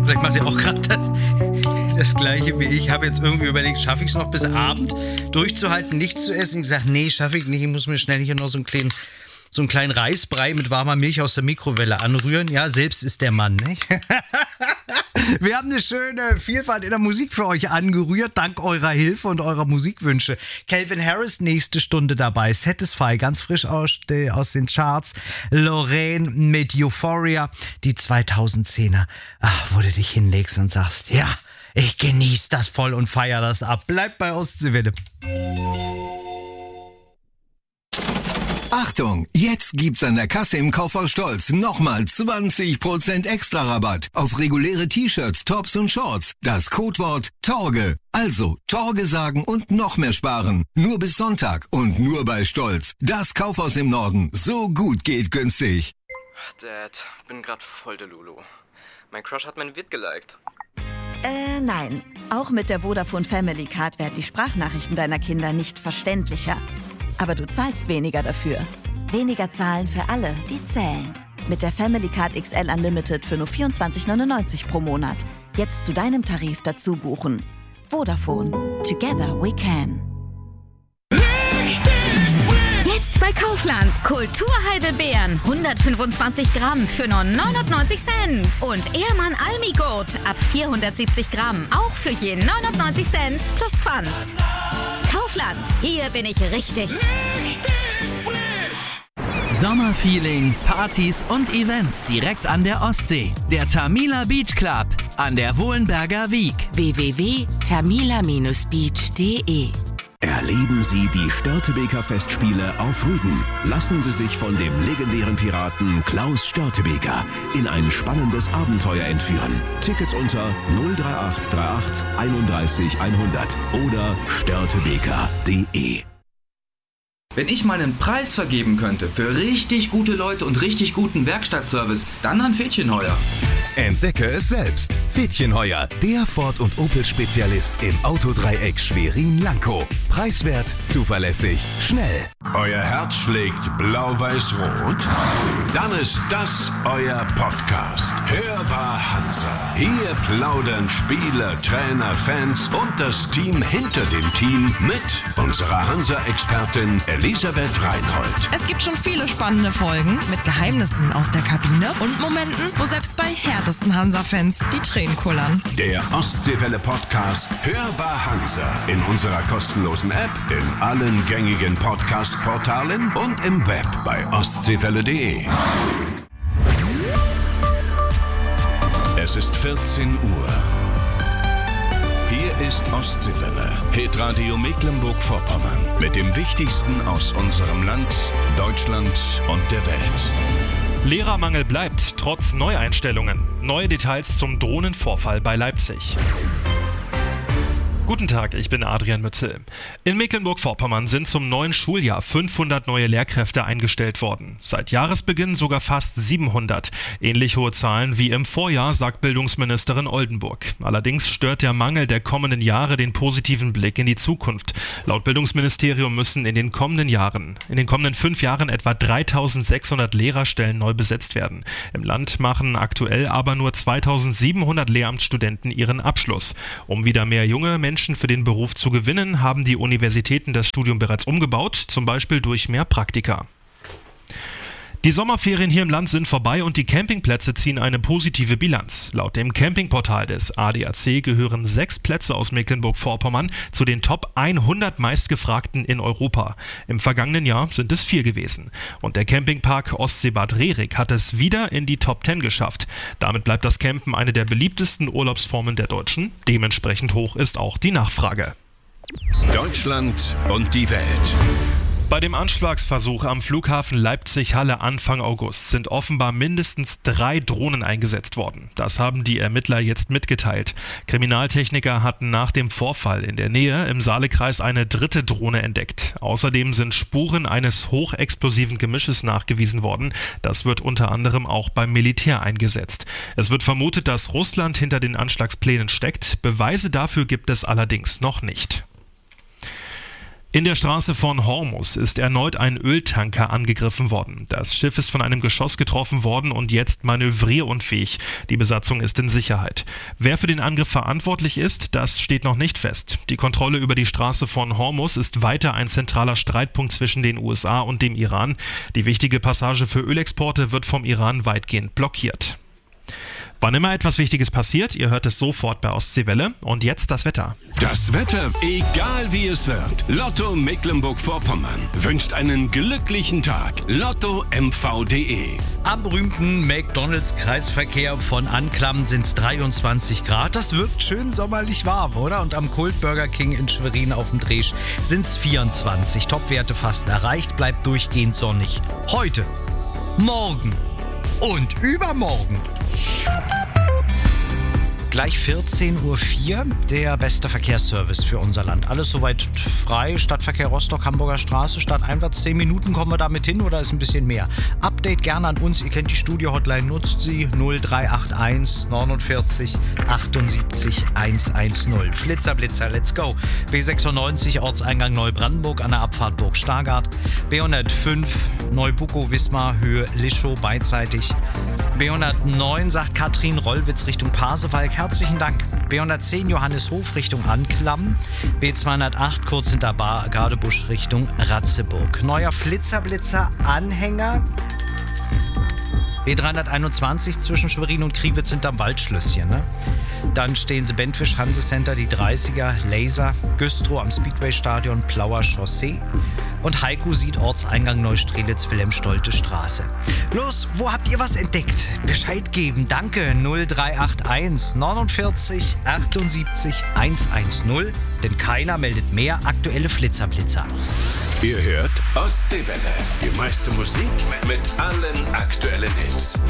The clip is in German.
Vielleicht macht ihr auch gerade das Gleiche wie ich. Habe jetzt irgendwie überlegt, schaffe ich es noch bis Abend durchzuhalten, nichts zu essen? Ich sage, nee, schaffe ich nicht. Ich muss mir schnell hier noch so einen kleinen Reisbrei mit warmer Milch aus der Mikrowelle anrühren. Ja, selbst ist der Mann, ne? Wir haben eine schöne Vielfalt in der Musik für euch angerührt, dank eurer Hilfe und eurer Musikwünsche. Calvin Harris, nächste Stunde dabei. Satisfy, ganz frisch aus den Charts. Lorraine mit Euphoria, die 2010er. Ach, wo du dich hinlegst und sagst, ja, ich genieße das voll und feiere das ab. Bleibt bei Ostseewelle. Achtung, jetzt gibt's an der Kasse im Kaufhaus Stolz nochmal 20% extra Rabatt auf reguläre T-Shirts, Tops und Shorts. Das Codewort Torge. Also Torge sagen und noch mehr sparen. Nur bis Sonntag und nur bei Stolz. Das Kaufhaus im Norden. So gut geht günstig. Dad, bin grad voll der Lulu. Mein Crush hat mein Vid geliked. Nein. Auch mit der Vodafone Family Card werden die Sprachnachrichten deiner Kinder nicht verständlicher. Aber du zahlst weniger dafür. Weniger zahlen für alle, die zählen. Mit der Family Card XL Unlimited für nur 24,99 pro Monat. Jetzt zu deinem Tarif dazu buchen. Vodafone. Together we can. Jetzt bei Kaufland. Kulturheidelbeeren. 125 Gramm für nur 99 Cent. Und Ehrmann Almigurt ab 470 Gramm. Auch für je 99 Cent plus Pfand. Kaufland. Hier bin ich richtig. Sommerfeeling, Partys und Events direkt an der Ostsee. Der Tamila Beach Club an der Wohlenberger Wiek. www.tamila-beach.de. Erleben Sie die Störtebeker Festspiele auf Rügen. Lassen Sie sich von dem legendären Piraten Klaus Störtebeker in ein spannendes Abenteuer entführen. Tickets unter 03838 31 100 oder störtebeker.de. Wenn ich mal einen Preis vergeben könnte für richtig gute Leute und richtig guten Werkstattservice, dann an Fädchenheuer. Entdecke es selbst. Fädchenheuer, der Ford- und Opel-Spezialist im Autodreieck Schwerin-Lankow. Preiswert, zuverlässig, schnell. Euer Herz schlägt blau-weiß-rot? Dann ist das euer Podcast. Hörbar Hansa. Hier plaudern Spieler, Trainer, Fans und das Team hinter dem Team mit unserer Hansa-Expertin Elisabeth Reinhold. Es gibt schon viele spannende Folgen mit Geheimnissen aus der Kabine und Momenten, wo selbst bei härtesten Hansa-Fans die Tränen kullern. Der Ostseewelle-Podcast Hörbar Hansa in unserer kostenlosen App, in allen gängigen Podcast-Portalen und im Web bei ostseewelle.de. Es ist 14 Uhr. Hier ist Ostseewelle, Hitradio Mecklenburg-Vorpommern mit dem Wichtigsten aus unserem Land, Deutschland und der Welt. Lehrermangel bleibt, trotz Neueinstellungen. Neue Details zum Drohnenvorfall bei Leipzig. Guten Tag, ich bin Adrian Mützel. In Mecklenburg-Vorpommern sind zum neuen Schuljahr 500 neue Lehrkräfte eingestellt worden. Seit Jahresbeginn sogar fast 700. Ähnlich hohe Zahlen wie im Vorjahr, sagt Bildungsministerin Oldenburg. Allerdings stört der Mangel der kommenden Jahre den positiven Blick in die Zukunft. Laut Bildungsministerium müssen in den kommenden 5 Jahren etwa 3600 Lehrerstellen neu besetzt werden. Im Land machen aktuell aber nur 2700 Lehramtsstudenten ihren Abschluss. Um wieder mehr junge Menschen für den Beruf zu gewinnen, haben die Universitäten das Studium bereits umgebaut, zum Beispiel durch mehr Praktika. Die Sommerferien hier im Land sind vorbei und die Campingplätze ziehen eine positive Bilanz. Laut dem Campingportal des ADAC gehören 6 Plätze aus Mecklenburg-Vorpommern zu den Top 100 meistgefragten in Europa. Im vergangenen Jahr sind es 4 gewesen. Und der Campingpark Ostseebad Rerik hat es wieder in die Top 10 geschafft. Damit bleibt das Campen eine der beliebtesten Urlaubsformen der Deutschen. Dementsprechend hoch ist auch die Nachfrage. Deutschland und die Welt. Bei dem Anschlagsversuch am Flughafen Leipzig-Halle Anfang August sind offenbar mindestens 3 Drohnen eingesetzt worden. Das haben die Ermittler jetzt mitgeteilt. Kriminaltechniker hatten nach dem Vorfall in der Nähe im Saalekreis eine 3. Drohne entdeckt. Außerdem sind Spuren eines hochexplosiven Gemisches nachgewiesen worden. Das wird unter anderem auch beim Militär eingesetzt. Es wird vermutet, dass Russland hinter den Anschlagsplänen steckt. Beweise dafür gibt es allerdings noch nicht. In der Straße von Hormuz ist erneut ein Öltanker angegriffen worden. Das Schiff ist von einem Geschoss getroffen worden und jetzt manövrierunfähig. Die Besatzung ist in Sicherheit. Wer für den Angriff verantwortlich ist, das steht noch nicht fest. Die Kontrolle über die Straße von Hormuz ist weiter ein zentraler Streitpunkt zwischen den USA und dem Iran. Die wichtige Passage für Ölexporte wird vom Iran weitgehend blockiert. Wann immer etwas Wichtiges passiert, ihr hört es sofort bei Ostseewelle. Und jetzt das Wetter. Das Wetter, egal wie es wird. Lotto Mecklenburg-Vorpommern wünscht einen glücklichen Tag. LottoMV.de. Am berühmten McDonalds-Kreisverkehr von Anklam sind es 23 Grad. Das wirkt schön sommerlich warm, oder? Und am Kult Burger King in Schwerin auf dem Dresch sind es 24. Topwerte fast erreicht, bleibt durchgehend sonnig. Heute, morgen und übermorgen. Gleich 14.04 Uhr, der beste Verkehrsservice für unser Land. Alles soweit frei, Stadtverkehr Rostock, Hamburger Straße, Stadteinwärts 10 Minuten, kommen wir damit hin oder ist ein bisschen mehr? Update gerne an uns, ihr kennt die Studio-Hotline, nutzt sie 0381 49 78 110. Flitzer, let's go. B96, Ortseingang Neubrandenburg an der Abfahrt Burg Stargard. B105, Neubuckow, Wismar, Höhe Lischow, beidseitig. B109 sagt Katrin Rollwitz Richtung Pasewalk. Herzlichen Dank. B110 Johanneshof Richtung Anklam. B208 kurz hinter Gardebusch Richtung Ratzeburg. Neuer Flitzer Anhänger. B321 zwischen Schwerin und Kriwitz hinterm Waldschlösschen. Ne? Dann stehen sie Bentwisch, Hansecenter, die 30er, Laser, Güstrow am Speedway-Stadion, Plauer Chaussee. Und Heiko sieht Ortseingang Neustrelitz, Wilhelm-Stolte Straße. Los, wo habt ihr was entdeckt? Bescheid geben. Danke. 0381 49 78 110. Denn keiner meldet mehr aktuelle Flitzer. Ihr hört Ostseewelle. Die meiste Musik mit allen aktuellen Hits.